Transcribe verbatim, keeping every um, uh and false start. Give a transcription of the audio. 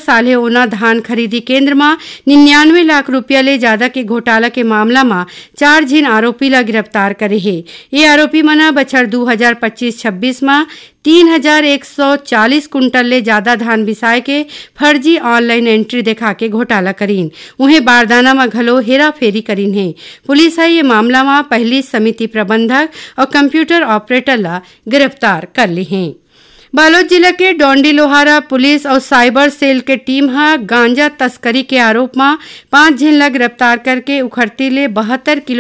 साले ओना धान खरीदी केंद्र में निन्यानवे लाख रुपया ले ज्यादा के घोटाला के मामला में चार झीन आरोपी ला गिरफ्तार करे है। ये आरोपी मना बछर दो हजार पच्चीस छब्बीस में तीन हजार एक सौ चालीस कुंटल ले ज्यादा धान बिसाए के फर्जी ऑनलाइन एंट्री दिखा के घोटाला करीन। उन्हें बारदाना में घलो हेरा फेरी करीन है। पुलिस है ये मामला में पहली समिति प्रबंधक और कंप्यूटर ऑपरेटर ला गिरफ्तार कर ली है। बालोद जिला के डोंडी लोहारा पुलिस और साइबर सेल के टीम हा गांजा तस्करी के आरोप में पांच झीन ला गिरफ्तार करके उखड़ती ले बहत्तर किलो